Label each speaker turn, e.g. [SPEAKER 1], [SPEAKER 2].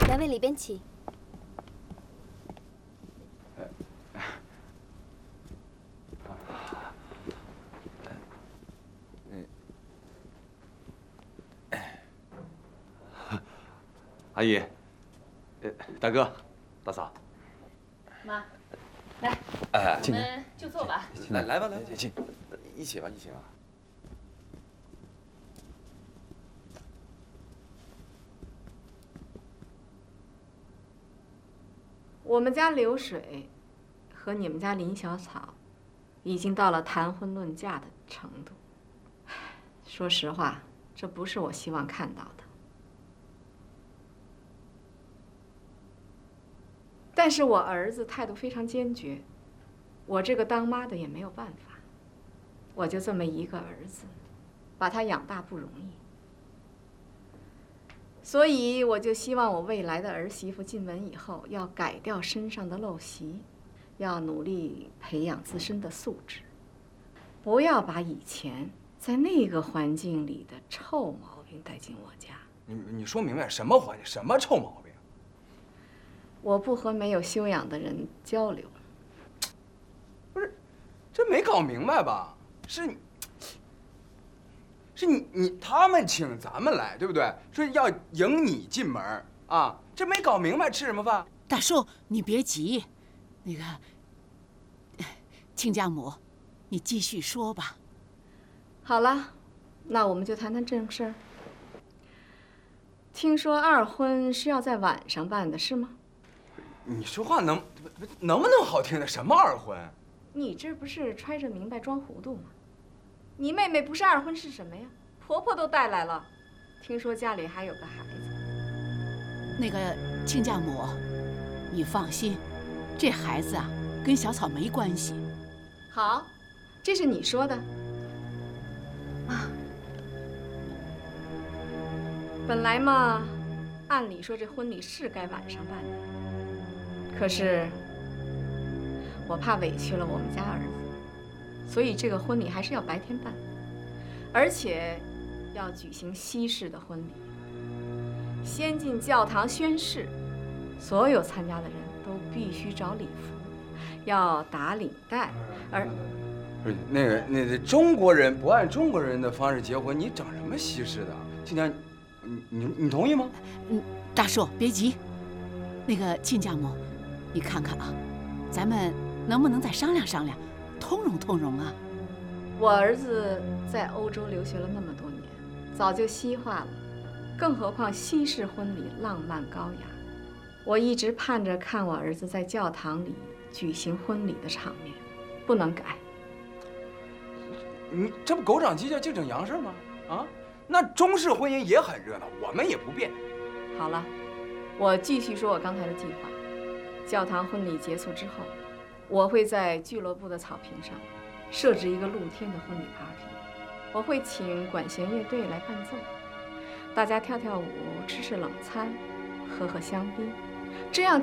[SPEAKER 1] 两位里边请。
[SPEAKER 2] 阿姨，大哥，大嫂，
[SPEAKER 3] 妈，来，我们就坐吧。
[SPEAKER 2] 来吧，进，一起吧。
[SPEAKER 3] 我们家流水和你们家林小草已经到了谈婚论嫁的程度。说实话，这不是我希望看到的。但是我儿子态度非常坚决，我这个当妈的也没有办法。我就这么一个儿子，把他养大不容易。所以我就希望我未来的儿媳妇进门以后，要改掉身上的陋习，要努力培养自身的素质，不要把以前在那个环境里的臭毛病带进我家。
[SPEAKER 4] 你说明白什么环境，什么臭毛病？
[SPEAKER 3] 我不和没有修养的人交流。
[SPEAKER 4] 不是，这没搞明白吧？是你他们请咱们来，对不对？说要迎你进门啊，这没搞明白吃什么饭？
[SPEAKER 5] 大叔，你别急，那个亲家母，你继续说吧。
[SPEAKER 3] 好了，那我们就谈谈正事儿。听说二婚是要在晚上办的，是吗？
[SPEAKER 4] 你说话能不能好听点？什么二婚？
[SPEAKER 3] 你这不是揣着明白装糊涂吗？你妹妹不是二婚是什么呀？婆婆都带来了，听说家里还有个孩子。
[SPEAKER 5] 那个亲家母，你放心，这孩子啊跟小草没关系。
[SPEAKER 3] 好，这是你说的。妈，本来嘛，按理说这婚礼是该晚上办的，可是我怕委屈了我们家儿子，所以这个婚礼还是要白天办，而且要举行西式的婚礼，先进教堂宣誓，所有参加的人都必须找礼服，要打领带，而
[SPEAKER 4] 不是那中国人不按中国人的方式结婚，你整什么西式的？亲家，你同意吗？
[SPEAKER 5] 大叔别急，那个亲家母，你看看啊，咱们能不能再商量商量，通融通融啊？
[SPEAKER 3] 我儿子在欧洲留学了那么多年，早就西化了，更何况西式婚礼浪漫高雅，我一直盼着看我儿子在教堂里举行婚礼的场面，不能改。
[SPEAKER 4] 你这不狗长鸡叫净整洋事吗？啊，那中式婚姻也很热闹，我们也不变。
[SPEAKER 3] 好了，我继续说我刚才的计划。教堂婚礼结束之后，我会在俱乐部的草坪上设置一个露天的婚礼 party， 我会请管弦乐队来伴奏，大家跳跳舞，吃吃冷餐，喝喝香槟，这样